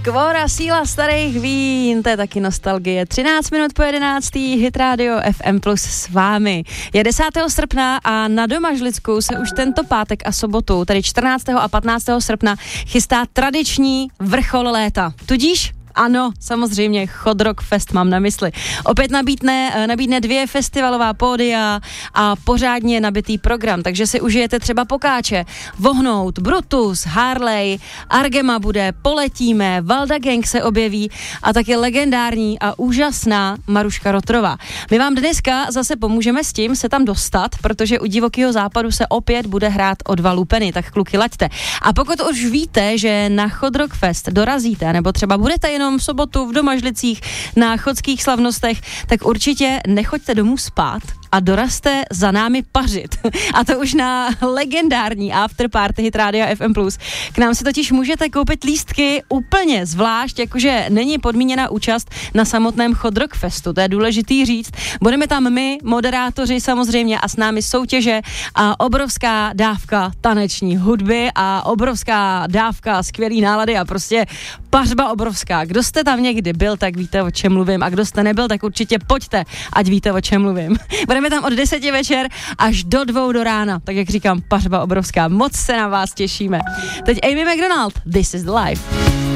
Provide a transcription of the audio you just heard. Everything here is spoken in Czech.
Kvora, síla starých vín, to je taky nostalgie. 13 minut po 11. Hit Radio FM Plus s vámi. Je 10. srpna a na Domažlicku se už tento pátek a sobotu, tedy 14. a 15. srpna, chystá tradiční vrchol léta. Tudíž ano, samozřejmě, Chodrok Fest mám na mysli. Opět nabídne 2 festivalová pódia a pořádně nabitý program, takže si užijete třeba Pokáče, Vohnout, Brutus, Harley, Argema bude, Poletíme, Valda Gang se objeví a taky legendární a úžasná Maruška Rotrová. My vám dneska zase pomůžeme s tím se tam dostat, protože u Divokého západu se opět bude hrát o 2 lupeny, tak kluky laďte. A pokud už víte, že na Chodrok Fest dorazíte, nebo třeba budete jenom v sobotu v Domažlicích na chodských slavnostech, tak určitě nechoďte domů spát a dorazte za námi pařit. A to už na legendární afterparty Hit Rádia FM+. K nám si totiž můžete koupit lístky úplně zvlášť, jakože není podmíněna účast na samotném Chodrok Festu. To je důležitý říct. Budeme tam my, moderátoři samozřejmě a s námi soutěže a obrovská dávka taneční hudby a obrovská dávka skvělý nálady a prostě pařba obrovská. Kdo jste tam někdy byl, tak víte, o čem mluvím. A kdo jste nebyl, tak určitě pojďte, ať víte, o čem mluvím. Budeme tam od 10 večer až do 2 do rána. Tak jak říkám, pařba obrovská. Moc se na vás těšíme. Teď Amy McDonald, This is the Life.